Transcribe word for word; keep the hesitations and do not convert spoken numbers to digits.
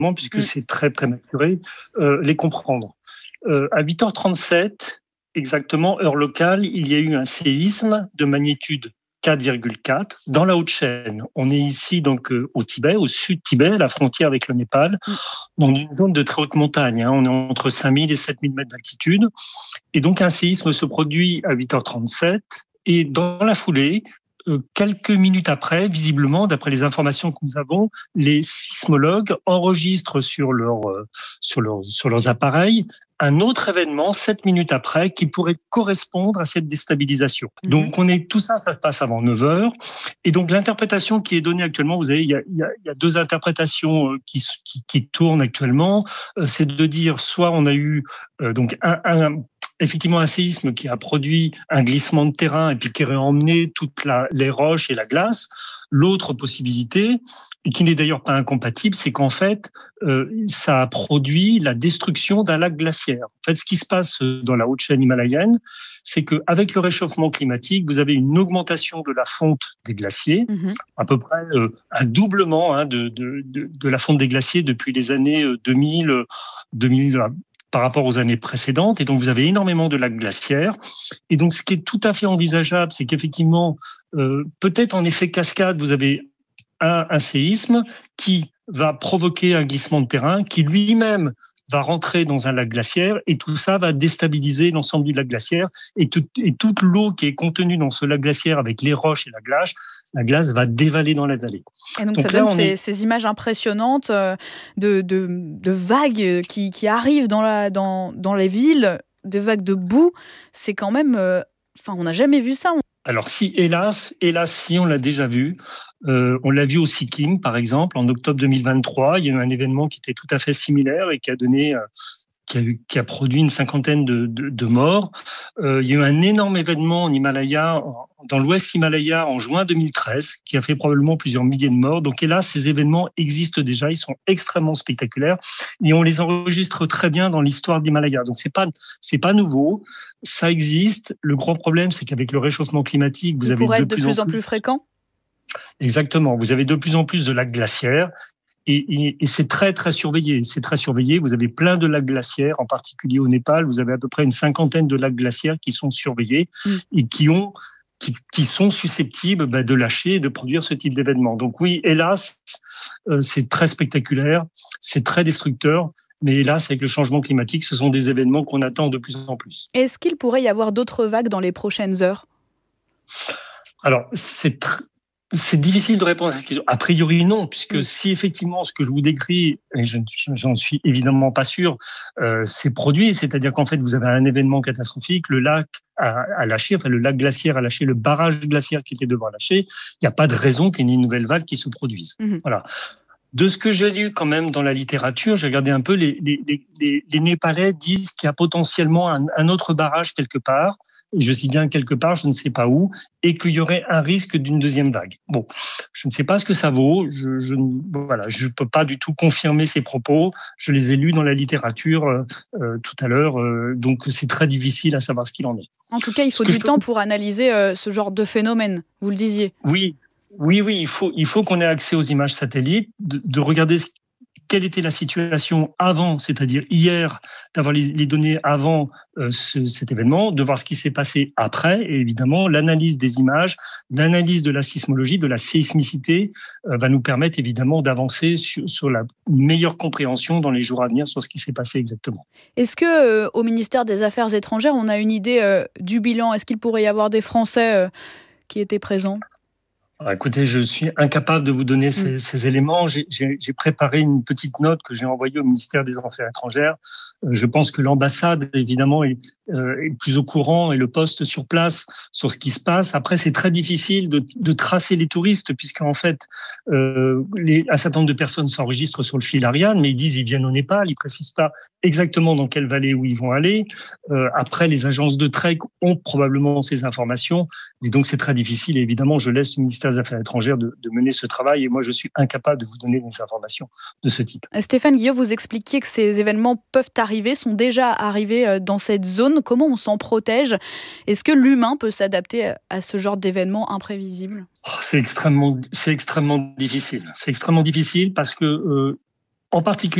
puisque Mmh. c'est très prématuré, euh, les comprendre. Euh, à huit heures trente-sept, exactement, heure locale, il y a eu un séisme de magnitude quatre virgule quatre dans la Haute-Chaîne. On est ici donc euh, au Tibet, au sud Tibet, à la frontière avec le Népal, Mmh. dans une zone de très haute montagne. Hein. On est entre cinq mille et sept mille mètres d'altitude. Et donc un séisme se produit à huit heures trente-sept et dans la foulée, euh, quelques minutes après, visiblement, d'après les informations que nous avons, les sismologues enregistrent sur, leur, euh, sur, leur, sur leurs appareils un autre événement, sept minutes après, qui pourrait correspondre à cette déstabilisation. Mmh. Donc, on est, tout ça, ça se passe avant neuf heures. Et donc, l'interprétation qui est donnée actuellement, vous savez, il y a, il y a, il y a deux interprétations qui, qui, qui tournent actuellement. Euh, c'est de dire, soit on a eu euh, donc un, un effectivement un séisme qui a produit un glissement de terrain et puis qui aurait emmené toutes la, les roches et la glace. L'autre possibilité, et qui n'est d'ailleurs pas incompatible, c'est qu'en fait, euh, ça a produit la destruction d'un lac glaciaire. En fait, ce qui se passe dans la haute chaîne himalayenne, c'est qu'avec le réchauffement climatique, vous avez une augmentation de la fonte des glaciers, Mmh. à peu près euh, un doublement hein, de, de, de, de la fonte des glaciers depuis les années deux mille, deux mille par rapport aux années précédentes. Et donc, vous avez énormément de lacs glaciaires. Et donc, ce qui est tout à fait envisageable, c'est qu'effectivement, euh, peut-être en effet cascade, vous avez un, un séisme qui va provoquer un glissement de terrain, qui lui-même va rentrer dans un lac glaciaire et tout ça va déstabiliser l'ensemble du lac glaciaire et, tout, et toute l'eau qui est contenue dans ce lac glaciaire avec les roches et la glace, la glace va dévaler dans la vallée. Et donc, donc ça là, donne on ces, est... ces images impressionnantes euh, de, de, de vagues qui, qui arrivent dans, la, dans, dans les villes, de vagues de boue. C'est quand même... euh, Enfin, on n'a jamais vu ça. Alors si, hélas, hélas, si, on l'a déjà vu. Euh, on l'a vu au Sikkim, par exemple, en octobre deux mille vingt-trois. Il y a eu un événement qui était tout à fait similaire et qui a donné... Euh, Qui a, eu, qui a produit une cinquantaine de, de, de morts. Euh, il y a eu un énorme événement en Himalaya, dans l'ouest Himalaya, en juin deux mille treize, qui a fait probablement plusieurs milliers de morts. Donc hélas, ces événements existent déjà, ils sont extrêmement spectaculaires et on les enregistre très bien dans l'histoire d'Himalaya. Donc c'est pas c'est pas nouveau, ça existe. Le grand problème, c'est qu'avec le réchauffement climatique, vous Il avez pourrait de être de plus en plus en plus plus fréquent. exactement, vous avez de plus en plus de lacs glaciaires. Et, et, et c'est très, très surveillé. C'est très surveillé. Vous avez plein de lacs glaciaires, en particulier au Népal. Vous avez à peu près une cinquantaine de lacs glaciaires qui sont surveillés Mmh. et qui, ont, qui, qui sont susceptibles bah, de lâcher et de produire ce type d'événement. Donc oui, hélas, euh, c'est très spectaculaire, c'est très destructeur. Mais hélas, avec le changement climatique, ce sont des événements qu'on attend de plus en plus. Est-ce qu'il pourrait y avoir d'autres vagues dans les prochaines heures ? Alors, c'est très... C'est difficile de répondre à cette question. A priori, non, puisque Mmh. si effectivement ce que je vous décris, et je j'en suis évidemment pas sûr, euh, c'est produit, c'est-à-dire qu'en fait vous avez un événement catastrophique, le lac a, a lâché, enfin le lac glaciaire a lâché, le barrage glaciaire qui était devant lâcher, il n'y a pas de raison qu'il y ait une nouvelle vague qui se produise. Mmh. Voilà. De ce que j'ai lu quand même dans la littérature, j'ai regardé un peu, les, les, les, les Népalais disent qu'il y a potentiellement un, un autre barrage quelque part, je dis bien quelque part, je ne sais pas où, et qu'il y aurait un risque d'une deuxième vague. Bon, je ne sais pas ce que ça vaut, je je voilà, je peux pas du tout confirmer ces propos, je les ai lus dans la littérature euh, tout à l'heure, euh, donc c'est très difficile à savoir ce qu'il en est. En tout cas, il faut Ce que du je peux... temps pour analyser euh, ce genre de phénomène, vous le disiez. Oui, oui, oui, il faut, il faut qu'on ait accès aux images satellites, de, de regarder ce, quelle était la situation avant, c'est-à-dire hier, d'avoir les, les données avant euh, ce, cet événement, de voir ce qui s'est passé après, et évidemment, l'analyse des images, l'analyse de la sismologie, de la sismicité, euh, va nous permettre évidemment d'avancer sur, sur la meilleure compréhension dans les jours à venir sur ce qui s'est passé exactement. Est-ce que euh, au ministère des Affaires étrangères, on a une idée euh, du bilan ? Est-ce qu'il pourrait y avoir des Français euh, qui étaient présents ? Alors, écoutez, je suis incapable de vous donner ces, mmh. ces éléments. J'ai, j'ai, j'ai préparé une petite note que j'ai envoyée au ministère des Affaires étrangères. Euh, je pense que l'ambassade, évidemment, est, euh, est plus au courant et le poste sur place sur ce qui se passe. Après, c'est très difficile de, de tracer les touristes puisqu'en fait, euh, les, un certain nombre de personnes s'enregistrent sur le fil Ariane, mais ils disent ils viennent au Népal, ils précisent pas exactement dans quelle vallée où ils vont aller. Euh, après, les agences de trek ont probablement ces informations, et donc c'est très difficile. Et évidemment, je laisse le ministère des Affaires étrangères de, de mener ce travail, et moi, je suis incapable de vous donner des informations de ce type. Stéphane Guillot, vous expliquiez que ces événements peuvent arriver, sont déjà arrivés dans cette zone. Comment on s'en protège ? Est-ce que l'humain peut s'adapter à ce genre d'événements imprévisibles ? Oh, c'est extrêmement, c'est extrêmement difficile. C'est extrêmement difficile parce que euh, En particulier